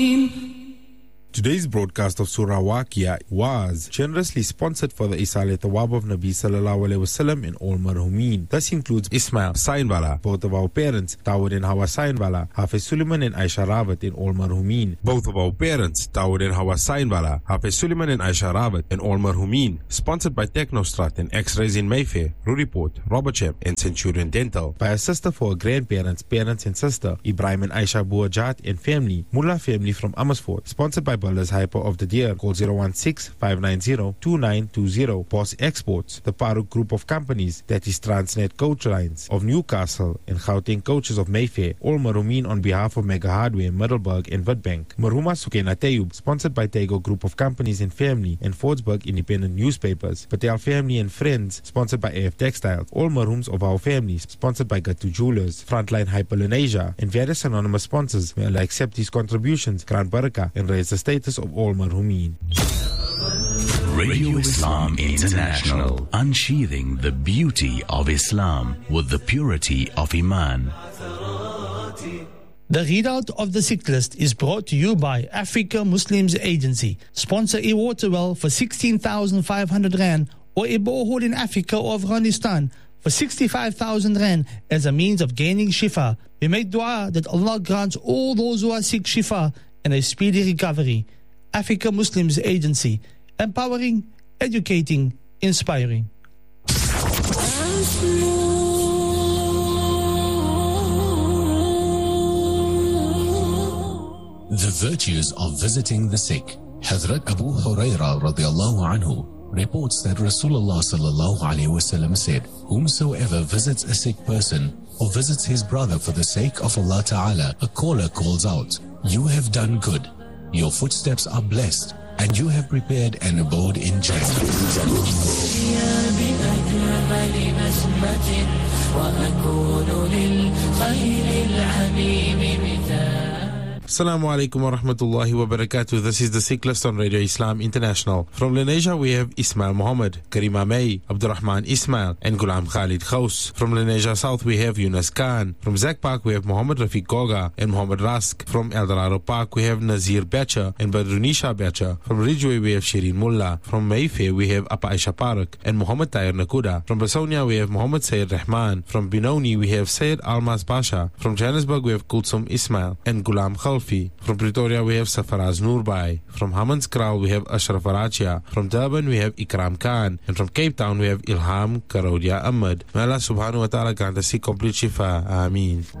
Today's broadcast of Surah Waqia was generously sponsored for the Isal Thawab of Nabi Sallallahu Alaihi Wasallam and all marhumin. This includes Ismail Sainwala, both of our parents, Dawood and Hawa Sainwala, Hafiz Suleiman and Aisha Rawat and all marhumin. Both of our parents, Dawood and Hawa Sainwala, Hafiz Suleiman and Aisha Rawat and all marhumin. Sponsored by Technostrat and X-Rays in Mayfair, Ruriport, Robertsham and Centurion Dental. By a sister for her grandparents, parents and sister, Ibrahim and Aisha Buajat and family, Mullah family from Amersfoort. Sponsored by Builders Hyper of the Deer. Call 016-590-2920. Boss Exports, the Paruk Group of Companies, that is Transnet Coach Lines of Newcastle and Gauteng Coaches of Mayfair. All marhumin on behalf of Mega Hardware, Middelburg and Witbank. Marhuma Sukena Tayub, sponsored by Tego Group of Companies and Family and Fordsburg Independent Newspapers. Patel Family and Friends, sponsored by AF Textiles. All marhums of our families, sponsored by Gatu Jewelers, Frontline Hyperlenasia and various anonymous sponsors. May Allah accept these contributions, grant barakah and raise the status of all marhumin. Radio Islam International, unsheathing the beauty of Islam with the purity of Iman. The readout of the sick list is brought to you by Africa Muslims Agency. Sponsor a water well for 16,500 Rand or a borehole in Africa or Afghanistan for 65,000 Rand as a means of gaining shifa. We make dua that Allah grants all those who are sick shifa and a speedy recovery. Africa Muslims Agency, empowering, educating, inspiring. The virtues of visiting the sick. Hazrat Abu Huraira radiallahu anhu reports that Rasulullah sallallahu alaihi wasallam said, whomsoever visits a sick person or visits his brother for the sake of Allah Ta'ala, a caller calls out, you have done good, your footsteps are blessed, and you have prepared an abode in Jannah. Assalamu alaikum wa rahmatullahi wa barakatuh. This is the Sick List on Radio Islam International. From Lenasia we have Ismail Muhammad, Karima May, Abdurrahman Ismail and Ghulam Khalid Khaus. From Lenasia South we have Yunus Khan. From Zak Park we have Muhammad Rafiq Goga and Muhammad Rask. From Eldorado Park we have Nazir Becha and Badrunisha Becha. From Ridgeway we have Shireen Mullah. From Mayfair we have Appa Aisha Parak and Muhammad Tayyar Nakuda. From Basonia we have Muhammad Sayyid Rahman. From Benoni we have Sayyid Almas Pasha. From Johannesburg we have Kulsum Ismail and Ghulam Khalfi. From Pretoria we have Safaraz Noorbai. From Hammanskraal we have Ashraf Arachia. From Durban we have Ikram Khan. And from Cape Town we have Ilham Karodia Ahmed. May Allah subhanahu wa ta'ala grant us complete shifa. Ameen.